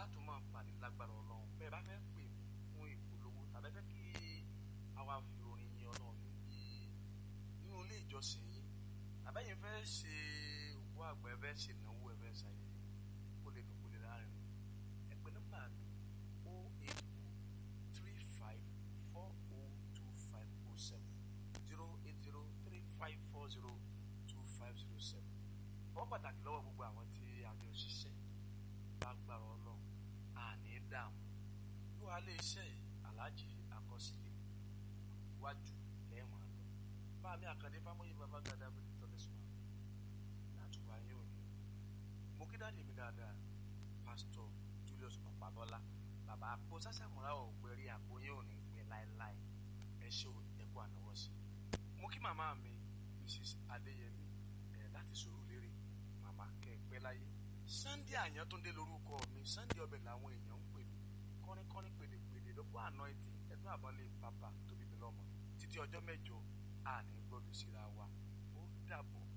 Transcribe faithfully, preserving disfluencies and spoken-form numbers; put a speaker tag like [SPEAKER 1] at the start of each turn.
[SPEAKER 1] tún máa pàdé lágbára Ọlọ́run bẹ́ẹ̀ bá fẹ́ pè mí fún ìpolówó tàbí fẹ́ kí àwa fi orin yin Ọlọ́run níbi nínú ilé ìjọsìn yín àbẹ́yìn fẹ́ ṣe òkú àgbà ẹ fẹ́ ṣe ìnáwó ẹ fẹ́ ṣàyẹ̀yẹ kó lè dùn kó lè láàrin ẹ pè nọ́mbà mi o eight o three five four o two five o seven zero eight zero three five four zero two five zero seven. Wọ́n pàtàkì lọ́wọ́ gbogbo àwọn tí àjọ ṣiṣẹ́ lágbára Ọlọ́run àní dààmú yóò wá lé iṣẹ́ yìí aláàjì àkọsílẹ̀ iwájú lẹ́ẹ̀mọ́ lọ bá mi àkàndé fámọ́yé bàbá gàdá bí tọ́lẹ́sùmá látùwá yín òní mo kí dáàdì mi dáadáa pásítọ̀ Julius Ọ̀pábọ́lá bàbá àpò sásàmúrà ọ̀gbẹ́rì àpò yín òní gbẹ láéláé ẹ ṣe ò ẹ̀kọ́ ànáwọ́ sí mo kí màmá mi Mrs Adéyẹmí ẹ̀ láti Sùúrùlérè màmá kẹ́ẹ̀pẹ́ láyé Sunday Àyàntúndé lórúkọ mi Sunday ọbẹ̀ làwọn èèyàn ń pè mí kọ́rínkọ́rín pèdèpèdè lọ́pọ̀ àná ẹtì ẹ̀dùn àbọ̀lé bàbá tóbi mi lọ́mọ títí ọjọ́ mẹ́jọ àní gbọ́dọ̀ síra wa ó dàbọ̀.